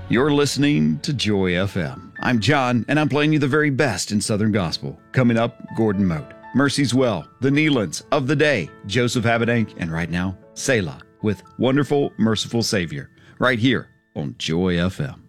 You're listening to Joy FM. I'm John, and I'm playing you the very best in Southern Gospel. Coming up, Gordon Mote, Mercy's Well, the Neelands of the Day, Joseph Habedank, and right now, Selah with Wonderful, Merciful Savior, right here on Joy FM.